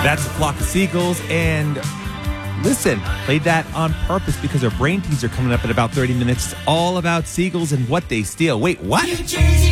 That's a flock of seagulls, and listen, played that on purpose because our brain teaser coming up in about 30 minutes. It's all about seagulls and what they steal. Wait, what? New Jersey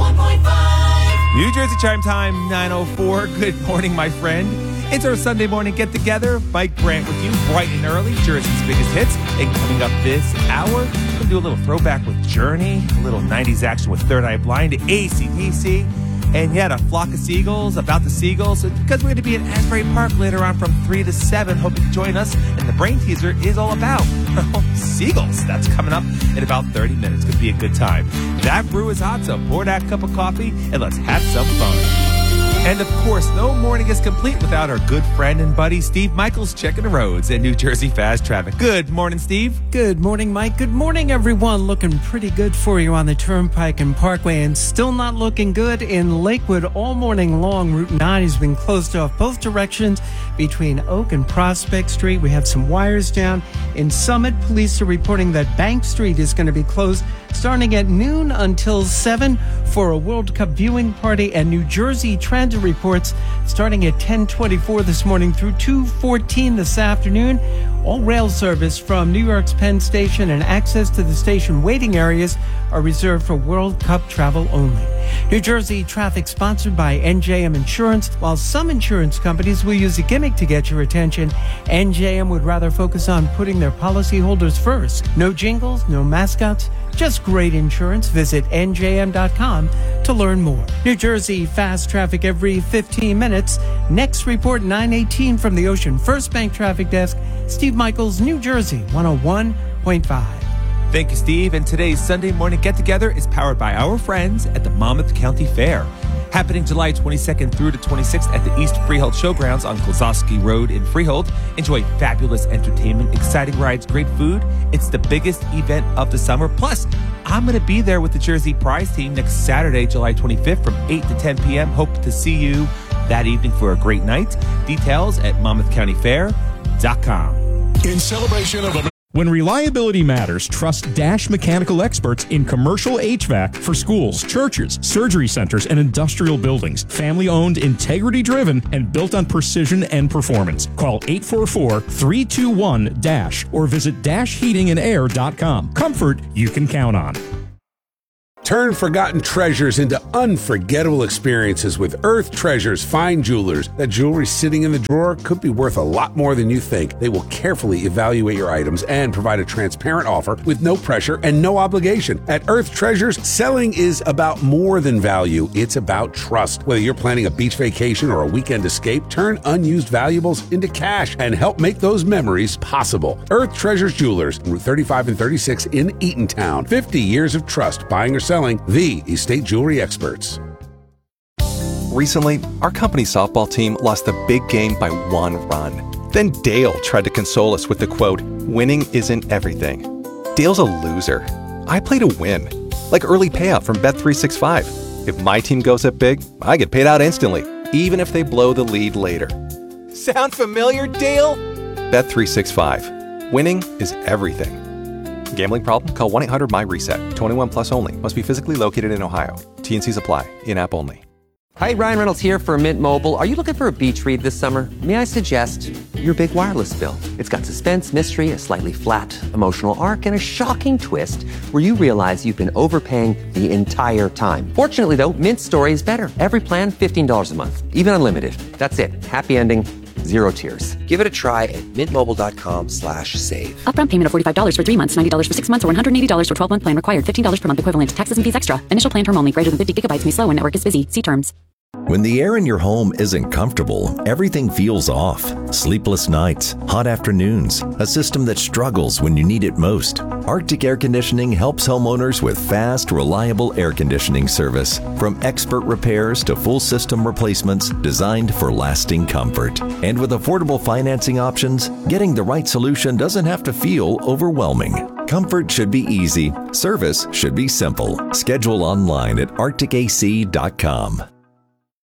101.5. New Jersey Chime Time 9:04. Good morning, my friend. It's our Sunday morning get-together. Mike Brandt with you, bright and early, Jersey's biggest hits. And coming up this hour, we're going to do a little throwback with Journey, a little 90s action with Third Eye Blind, AC/DC, and yet a flock of seagulls, about the seagulls, because we're going to be at Asbury Park later on from 3 to 7. Hope you can join us. And the brain teaser is all about seagulls. That's coming up in about 30 minutes. Could be a good time. That brew is hot, so pour that cup of coffee and let's have some fun. And of course, no morning is complete without our good friend and buddy, Steve Michaels, checking the roads in New Jersey Fast Traffic. Good morning, Steve. Good morning, Mike. Good morning, everyone. Looking pretty good for you on the Turnpike and Parkway, and still not looking good in Lakewood all morning long. Route 9 has been closed off both directions between Oak and Prospect Street. We have some wires down. In Summit, police are reporting that Bank Street is going to be closed starting at noon until 7 for a World Cup viewing party, and New Jersey Transit reports starting at 10:24 this morning through 2:14 this afternoon. All rail service from New York's Penn Station and access to the station waiting areas are reserved for World Cup travel only. New Jersey traffic sponsored by NJM Insurance. While some insurance companies will use a gimmick to get your attention, NJM would rather focus on putting their policyholders first. No jingles, no mascots, just great insurance. Visit NJM.com to learn more. New Jersey fast traffic every 15 minutes. Next report 9:18 from the Ocean First Bank Traffic Desk. Steve Michaels, New Jersey 101.5. Thank you, Steve. And today's Sunday morning get-together is powered by our friends at the Monmouth County Fair. Happening July 22nd through to 26th at the East Freehold Showgrounds on Klosowski Road in Freehold. Enjoy fabulous entertainment, exciting rides, great food. It's the biggest event of the summer. Plus, I'm going to be there with the Jersey Prize team next Saturday, July 25th from 8 to 10 p.m. Hope to see you that evening for a great night. Details at MonmouthCountyFair.com. In celebration of When reliability matters, trust Dash Mechanical experts in commercial HVAC for schools, churches, surgery centers, and industrial buildings. Family-owned, integrity-driven, and built on precision and performance. Call 844-321-DASH or visit dashheatingandair.com. Comfort you can count on. Turn forgotten treasures into unforgettable experiences with Earth Treasures Fine Jewelers. That jewelry sitting in the drawer could be worth a lot more than you think. They will carefully evaluate your items and provide a transparent offer with no pressure and no obligation. At Earth Treasures, selling is about more than value. It's about trust. Whether you're planning a beach vacation or a weekend escape, turn unused valuables into cash and help make those memories possible. Earth Treasures Jewelers, Route 35 and 36 in Eatontown. 50 years of trust, buying or selling. The estate jewelry experts. Recently, our company's softball team lost a big game by 1 run. Then Dale tried to console us with the quote, "Winning isn't everything." Dale's a loser. I play to win, like early payout from Bet365. If my team goes up big, I get paid out instantly, even if they blow the lead later. Sound familiar, Dale? Bet365. Winning is everything. Gambling problem? Call 1-800-MY-RESET. 21 plus only. Must be physically located in Ohio. T&Cs apply. In-app only. Hi, Ryan Reynolds here for Mint Mobile. Are you looking for a beach read this summer? May I suggest your big wireless bill? It's got suspense, mystery, a slightly flat emotional arc, and a shocking twist where you realize you've been overpaying the entire time. Fortunately, though, Mint's story is better. Every plan, $15 a month. Even unlimited. That's it. Happy ending. Zero tears. Give it a try at mintmobile.com/save. Upfront payment of $45 for 3 months, $90 for 6 months, or $180 for 12-month plan required. $15 per month equivalent. Taxes and fees extra. Initial plan term only. Greater than 50 gigabytes may slow when network is busy. See terms. When the air in your home isn't comfortable, everything feels off. Sleepless nights, hot afternoons, a system that struggles when you need it most. Arctic Air Conditioning helps homeowners with fast, reliable air conditioning service. From expert repairs to full system replacements designed for lasting comfort. And with affordable financing options, getting the right solution doesn't have to feel overwhelming. Comfort should be easy. Service should be simple. Schedule online at arcticac.com.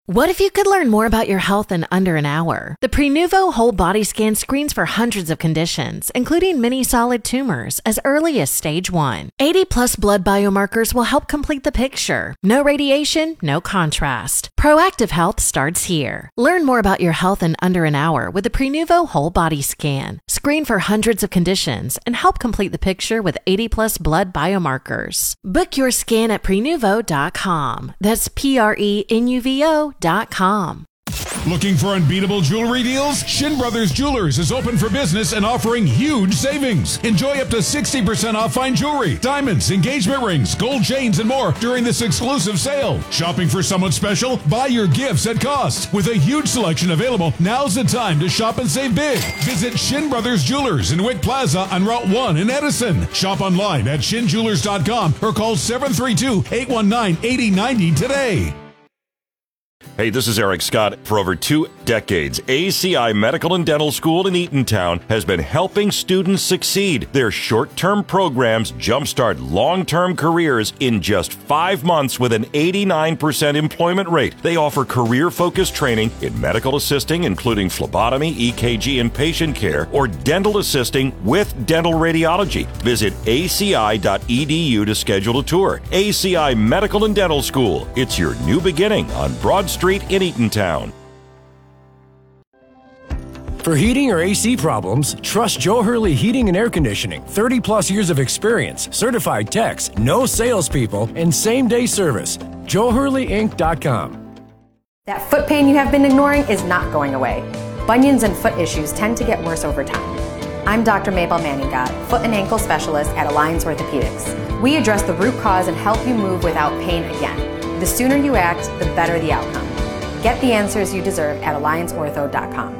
What if you could learn more about your health in under an hour? The Prenuvo Whole Body Scan screens for hundreds of conditions, including many solid tumors, as early as stage 1. 80-plus blood biomarkers will help complete the picture. No radiation, no contrast. Proactive health starts here. Learn more about your health in under an hour with the Prenuvo Whole Body Scan. Screen for hundreds of conditions and help complete the picture with 80-plus blood biomarkers. Book your scan at Prenuvo.com. That's Prenuvo.com. Looking for unbeatable jewelry deals? Shin Brothers Jewelers is open for business and offering huge savings. Enjoy up to 60% off fine jewelry, diamonds, engagement rings, gold chains, and more during this exclusive sale. Shopping for someone special? Buy your gifts at cost. With a huge selection available, now's the time to shop and save big. Visit Shin Brothers Jewelers in Wick Plaza on Route 1 in Edison. Shop online at shinjewelers.com or call 732-819-8090 today. Hey, this is Eric Scott. For over 2 decades, ACI Medical and Dental School in Eatontown has been helping students succeed. Their short-term programs jumpstart long-term careers in just 5 months with an 89% employment rate. They offer career-focused training in medical assisting, including phlebotomy, EKG, and patient care, or dental assisting with dental radiology. Visit aci.edu to schedule a tour. ACI Medical and Dental School. It's your new beginning on Broad Street in Eatontown. For heating or AC problems, trust Joe Hurley Heating and Air Conditioning. 30 plus years of experience, certified techs, no salespeople, and same-day service. JoeHurleyInc.com. That foot pain you have been ignoring is not going away. Bunions and foot issues tend to get worse over time. I'm Dr. Mabel Manningot, foot and ankle specialist at Alliance Orthopedics. We address the root cause and help you move without pain again. The sooner you act, the better the outcome. Get the answers you deserve at AllianceOrtho.com.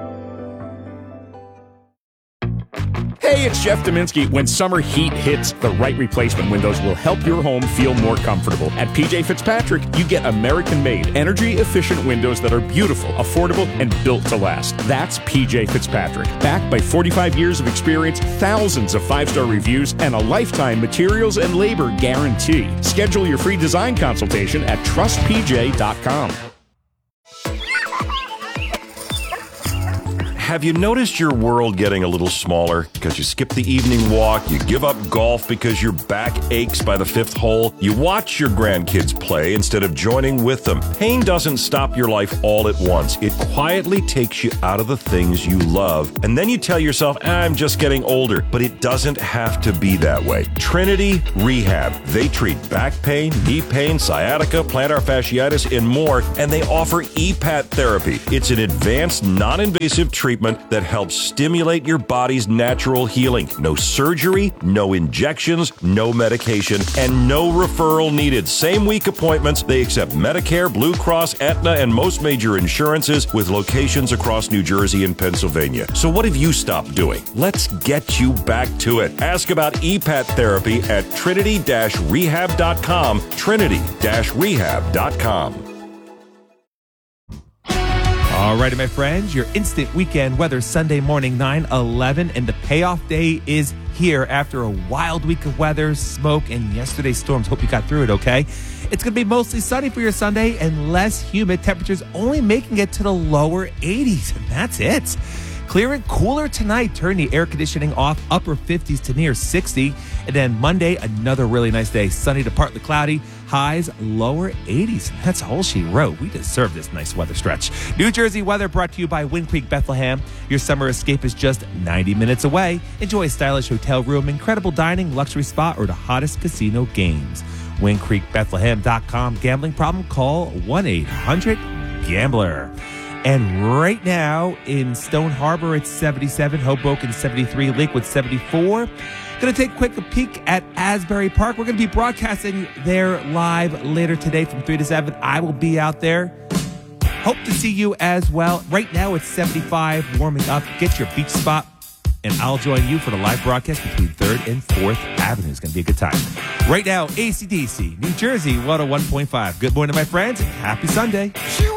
Hey, it's Jeff Dominski. When summer heat hits, the right replacement windows will help your home feel more comfortable. At PJ Fitzpatrick, you get American-made, energy-efficient windows that are beautiful, affordable, and built to last. That's PJ Fitzpatrick. Backed by 45 years of experience, thousands of 5-star reviews, and a lifetime materials and labor guarantee. Schedule your free design consultation at trustpj.com. Have you noticed your world getting a little smaller because you skip the evening walk, you give up golf because your back aches by the 5th hole, you watch your grandkids play instead of joining with them? Pain doesn't stop your life all at once. It quietly takes you out of the things you love, and then you tell yourself, I'm just getting older. But it doesn't have to be that way. Trinity Rehab. They treat back pain, knee pain, sciatica, plantar fasciitis, and more, and they offer EPAT therapy. It's an advanced, non-invasive treatment that helps stimulate your body's natural healing. No surgery, no injections, no medication, and no referral needed. Same-week appointments. They accept Medicare, Blue Cross, Aetna, and most major insurances with locations across New Jersey and Pennsylvania. So what have you stopped doing? Let's get you back to it. Ask about EPAT therapy at trinity-rehab.com, trinity-rehab.com. All righty, my friends, your instant weekend weather Sunday morning, 9/11, and the payoff day is here after a wild week of weather, smoke, and yesterday's storms. Hope you got through it okay. It's going to be mostly sunny for your Sunday and less humid. Temperatures only making it to the lower 80s, and that's it. Clear and cooler tonight. Turn the air conditioning off, upper 50s to near 60. And then Monday, another really nice day. Sunny to partly cloudy. Highs, lower 80s. And that's all she wrote. We deserve this nice weather stretch. New Jersey weather brought to you by Wind Creek Bethlehem. Your summer escape is just 90 minutes away. Enjoy a stylish hotel room, incredible dining, luxury spa, or the hottest casino games. WindCreekBethlehem.com. Gambling problem? Call 1-800-GAMBLER. And right now in Stone Harbor, it's 77, Hoboken 73, Lakewood 74. Going to take a quick peek at Asbury Park. We're going to be broadcasting there live later today from 3 to 7. I will be out there. Hope to see you as well. Right now it's 75, warming up. Get your beach spot, and I'll join you for the live broadcast between 3rd and 4th Avenue. It's going to be a good time. Right now, AC/DC, New Jersey 101.5. Good morning, my friends, and happy Sunday.